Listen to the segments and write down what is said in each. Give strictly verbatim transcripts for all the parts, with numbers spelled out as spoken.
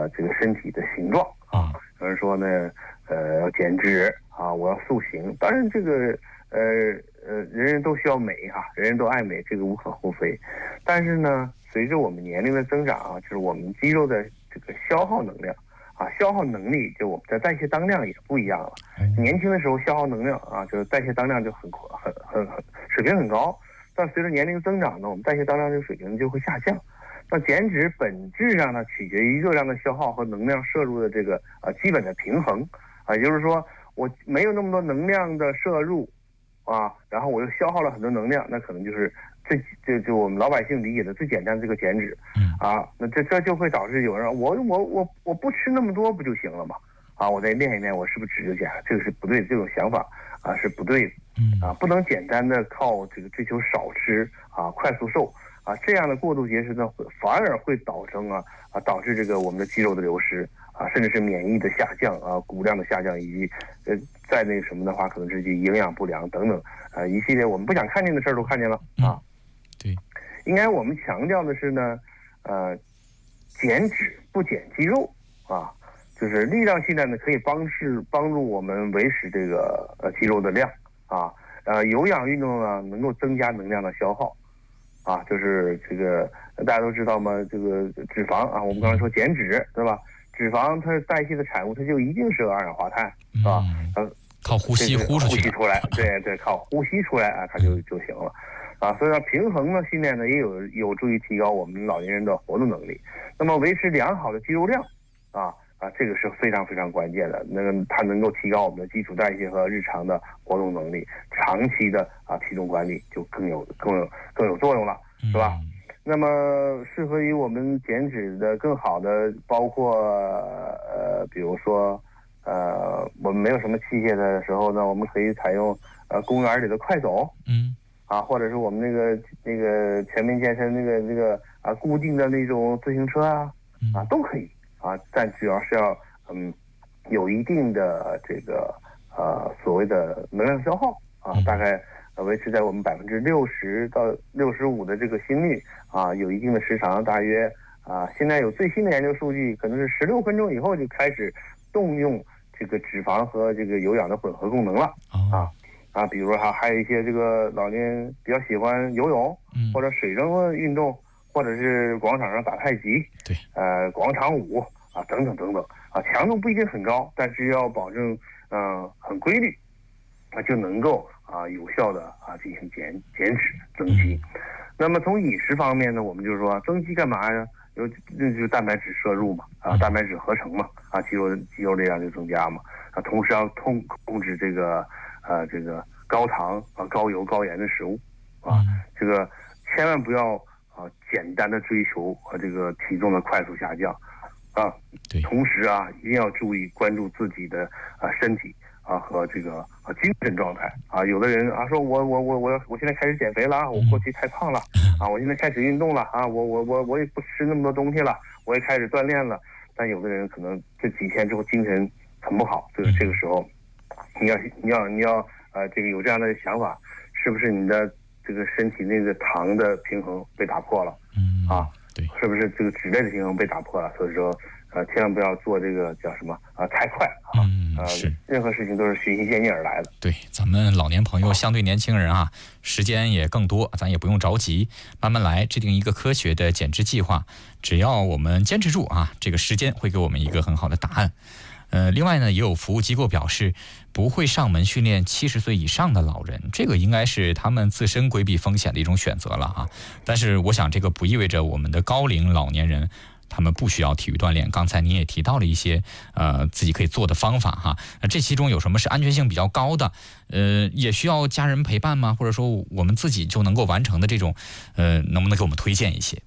呃这个身体的形状啊。有人说呢，呃要减脂啊，我要塑形。当然这个呃呃人人都需要美哈、啊，人人都爱美，这个无可厚非。但是呢，随着我们年龄的增长啊，就是我们肌肉的这个消耗能量啊，消耗能力就我们的代谢当量也不一样了。年轻的时候消耗能量啊，就是代谢当量就很很很很水平很高，但随着年龄增长呢，我们代谢当量这个水平就会下降。那减脂本质上呢，取决于热量的消耗和能量摄入的这个呃基本的平衡啊，也就是说我没有那么多能量的摄入啊，然后我又消耗了很多能量，那可能就是最就就我们老百姓理解的最简单的这个减脂啊，那这这就会导致有人我我我我不吃那么多不就行了吗？啊，我再练一练，我是不是脂就减了？这个是不对的，这种想法啊是不对的啊，不能简单的靠这个追求少吃啊，快速瘦。啊，这样的过度节食呢，反而会导成啊啊导致这个我们的肌肉的流失啊，甚至是免疫的下降啊，骨量的下降，以及呃再那个什么的话，可能是营养不良等等啊一系列我们不想看见的事儿都看见了啊。 对， 应该我们强调的是呢，呃，减脂不减肌肉啊，就是力量训练呢可以帮是帮助我们维持这个呃肌肉的量啊，呃有氧运动呢能够增加能量的消耗。啊，就是这个大家都知道嘛，这个脂肪啊，我们刚才说减脂，对吧？脂肪它代谢的产物，它就一定是二氧化碳，是吧？它靠呼吸呼出去， 呼吸出来，对对，靠呼吸出来啊，它就就行了。啊，所以说平衡的训练呢，也有有助于提高我们老年人的活动能力。那么维持良好的肌肉量，啊啊，这个是非常非常关键的。那个它能够提高我们的基础代谢和日常的活动能力，长期的啊体重管理就更有更有更有作用了，是吧？嗯、那么适合于我们减脂的更好的，包括呃，比如说呃，我们没有什么器械的时候呢，我们可以采用呃公园里的快走，嗯，啊，或者是我们那个那个全民健身那个那个啊固定的那种自行车啊，啊都可以。啊，但主要是要嗯有一定的这个呃所谓的能量消耗啊，大概维持在我们百分之六十到六十五的这个心率啊，有一定的时长，大约啊，现在有最新的研究数据，可能是十六分钟以后就开始动用这个脂肪和这个有氧的混合功能了啊啊，比如说还还有一些这个老年比较喜欢游泳或者水上运动。或者是广场上打太极， 对， 呃，广场舞啊，等等等等啊，强度不一定很高，但是要保证嗯、呃、很规律，啊就能够啊有效的啊进行减减脂增肌。那么从饮食方面呢，我们就是说增肌干嘛呀？有那就是蛋白质摄入嘛，啊蛋白质合成嘛，啊肌肉肌肉力量就增加嘛，啊同时要控控制这个呃这个高糖啊高油高盐的食物啊，这个千万不要。啊，简单的追求和这个体重的快速下降，啊， 对， 同时啊，一定要注意关注自己的啊身体啊和这个啊精神状态啊。有的人啊说我我我我我现在开始减肥了，我过去太胖了啊，我现在开始运动了啊，我我我我也不吃那么多东西了，我也开始锻炼了。但有的人可能这几天之后精神很不好，这个这个时候，你要你要你要呃这个有这样的想法，是不是你的？这个身体内的糖的平衡被打破了，嗯啊， 对， 是不是这个脂类的平衡被打破了？所以说，呃，千万不要做这个叫什么啊、呃，太快啊， 嗯， 呃， 是， 任何事情都是循序渐进而来的。 对，咱们老年朋友相对年轻人啊，时间也更多，咱也不用着急，慢慢来，制定一个科学的减脂计划，只要我们坚持住啊，这个时间会给我们一个很好的答案。呃，另外呢，也有服务机构表示不会上门训练七十岁以上的老人，这个应该是他们自身规避风险的一种选择了啊。但是我想，这个不意味着我们的高龄老年人他们不需要体育锻炼。刚才您也提到了一些呃自己可以做的方法哈，那这其中有什么是安全性比较高的？呃，也需要家人陪伴吗？或者说我们自己就能够完成的这种，呃，能不能给我们推荐一些？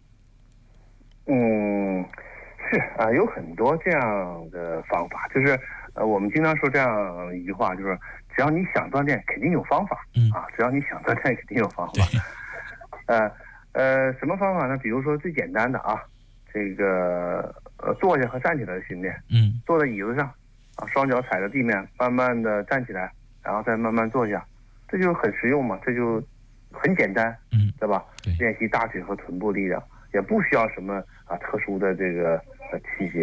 嗯。是啊，有很多这样的方法，就是呃，我们经常说这样一句话，就是只要你想锻炼，肯定有方法，嗯啊，只要你想锻炼，肯定有方法。呃呃，什么方法呢？比如说最简单的啊，这个呃坐下和站起来的训练，嗯，坐在椅子上啊，双脚踩着地面，慢慢的站起来，然后再慢慢坐下，这就很实用嘛，这就很简单，嗯，对吧？对，练习大腿和臀部力量，也不需要什么啊特殊的这个。呃器械